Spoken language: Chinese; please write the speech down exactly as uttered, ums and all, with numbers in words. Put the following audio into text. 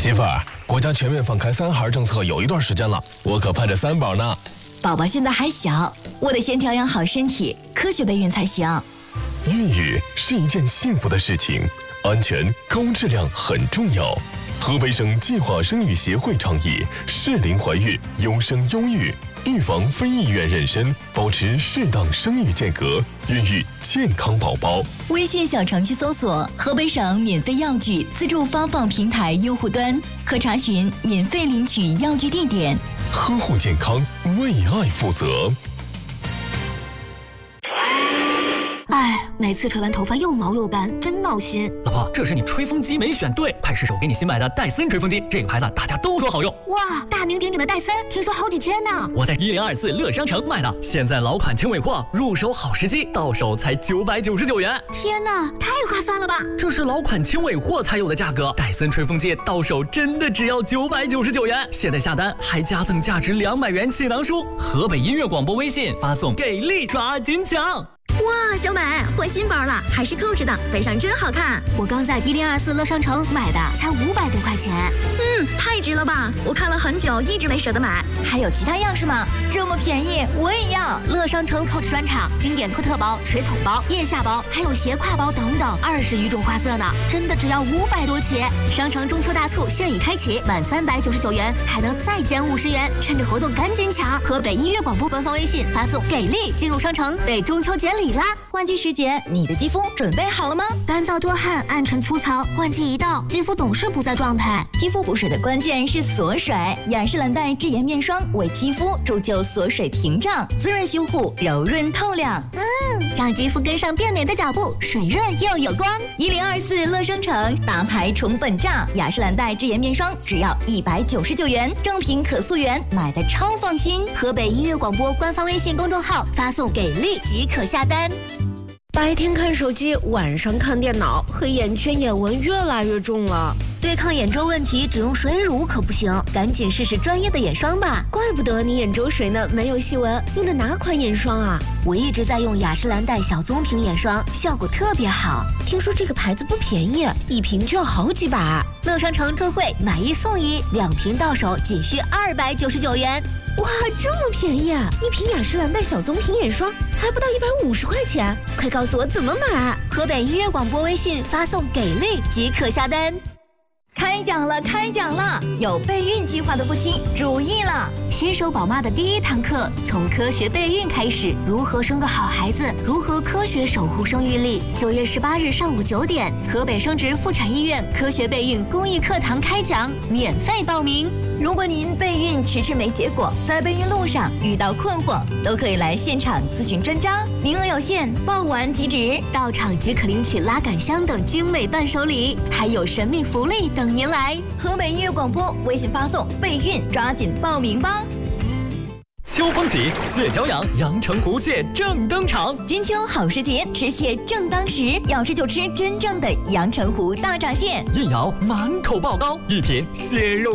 媳妇儿，国家全面放开三孩政策有一段时间了，我可盼着三宝呢。 宝宝现在还小，我得先调养好身体，科学备孕才行。 孕育是一件幸福的事情，安全高质量很重要。河北省计划生育协会倡议适龄怀孕，优生优育，预防非意愿妊娠，保持适当生育间隔，孕育健康宝宝。 微信小程序搜索河北省免费药具自助发放平台用户端，可查询免费领取药具地点。 呵护健康，为爱负责。 哎，每次吹完头发又毛又干，真闹心。 老婆，这是你吹风机没选对，快试试我给你新买的戴森吹风机，这个牌子大家都说好用。 哇，大名鼎鼎的戴森，听说好几千呢。 我在一零二四乐商城买的，现在老款轻尾货，入手好时机，到手才九百九十九元。 天哪，太划算了吧！ 这是老款轻尾货才有的价格，戴森吹风机到手真的只要九百九十九元。现在下单还加赠价值两百元气囊书。河北音乐广播微信发送给力抓紧抢。 哇，小美换新包了，还是扣着的，背上真好看。 我刚在一零二四乐商城买的，才五百多块钱。 嗯，太值了吧！我看了很久，一直没舍得买。还有其他样式吗？这么便宜，我也要。 乐商城 Coach 专场经典托特包、水桶包、腋下包，还有斜挎包等等，二十余种花色呢，真的只要五百多起。商城中秋大促现已开启，满三百九十九元还能再减五十元，趁着活动赶紧抢！河北音乐广播官方微信发送给力进入商城，为中秋节礼啦！ 换季时节，你的肌肤准备好了吗？ 干燥多汗、暗沉粗糙，换季一到，肌肤总是不在状态。 肌肤补水的关键是锁水，雅诗兰黛智颜面霜为肌肤铸就锁水屏障，滋润修护，柔润透亮。 嗯，让肌肤跟上变美的脚步，水润又有光。 一零二四乐商城大牌宠本价，雅诗兰黛智颜面霜只要一百九十九元，正品可溯源，买的超放心。 河北音乐广播官方微信公众号发送给力即可下单。 白天看手机，晚上看电脑，黑眼圈眼纹越来越重了。 对抗眼周问题，只用水乳可不行，赶紧试试专业的眼霜吧。 怪不得你眼周水呢没有细纹，用的哪款眼霜啊？ 我一直在用雅诗兰黛小棕瓶眼霜，效果特别好。 听说这个牌子不便宜，一瓶就要好几百。 乐商城特惠，买一送一，两瓶到手仅需二百九十九元。 哇，这么便宜啊！一瓶雅诗兰黛小棕瓶眼霜还不到一百五十块钱，快告诉我怎么买！ 河北音乐广播微信发送给力即可下单。 开讲了，开讲了！有备孕计划的夫妻注意了， 新手宝妈的第一堂课从科学备孕开始，如何生个好孩子，如何科学守护生育力。九月十八日上午九点，河北生殖妇产医院科学备孕公益课堂开讲，免费报名。 如果您备孕迟迟没结果，在备孕路上遇到困惑，都可以来现场咨询专家，名额有限，报完即止。 到场即可领取拉杆箱等精美伴手礼，还有神秘福利等您来。 河北音乐广播微信发送备孕，抓紧报名吧。 秋风起，蟹脚痒，阳澄湖蟹正登场。 金秋好时节，吃蟹正当时，要吃就吃真正的阳澄湖大闸蟹。 一咬满口爆膏，一品蟹肉